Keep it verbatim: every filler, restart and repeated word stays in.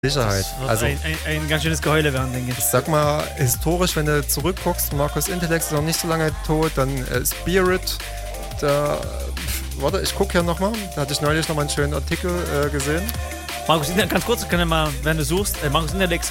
Sicherheit. Das wird Also, ein, ein, ein ganz schönes Geheule werden, denke ich. ich sag mal, historisch, wenn du zurückguckst, Markus Intellekt ist noch nicht so lange tot, dann äh, Spirit, da, pf, warte, ich gucke hier nochmal, da hatte ich neulich nochmal einen schönen Artikel äh, gesehen. Markus Intellekt, ganz kurz, ich kann ja mal, wenn du suchst, äh, Markus Intellekt